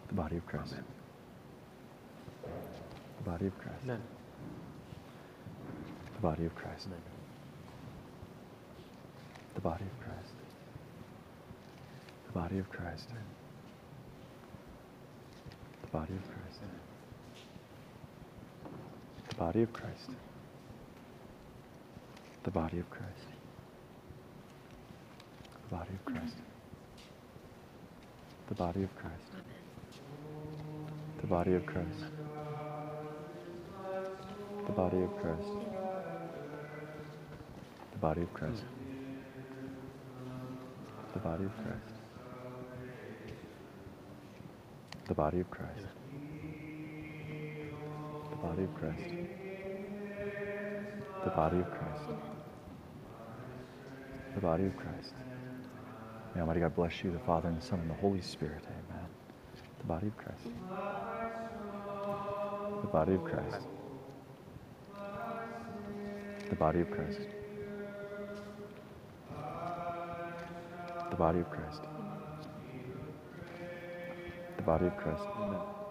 The body of Christ. Amen. The body of Christ. Amen. The body of Christ. Amen. The body of Christ. The body of Christ. The body of Christ. The body of Christ. The body of Christ. The body of Christ. The body of Christ. The body of Christ. The body of Christ. The body of Christ. The body of Christ. The body of Christ. The body of Christ. The body of Christ. The body of Christ. May Almighty God bless you, the Father and the Son and the Holy Spirit. Amen. The body of Christ. The body of Christ. The body of Christ. The body of Christ. The body of Christ. Amen.